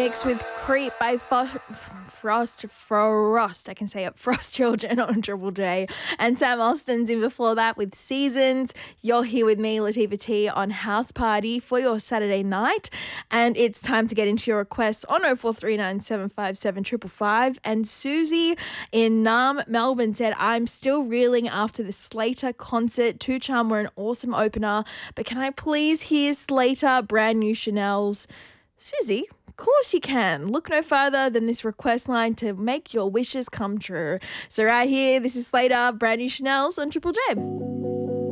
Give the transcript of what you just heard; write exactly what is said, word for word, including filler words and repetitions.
mix with Creep by Fo- Frost, Frost, I can say it, Frost Children on Triple J. And Sam Austin's in before that with Seasons. You're here with me, Latifah T, on House Party for your Saturday night. And it's time to get into your requests on oh four three nine, seven five seven, five five five. And Susie in Naarm, Melbourne said, I'm still reeling after the Slater concert. Two Charm were an awesome opener, but can I please hear Slater, Brand New Chanel's? Susie, of course you can. Look no further than this request line to make your wishes come true. So right here, this is Slater, Brand New Chanel's on Triple J.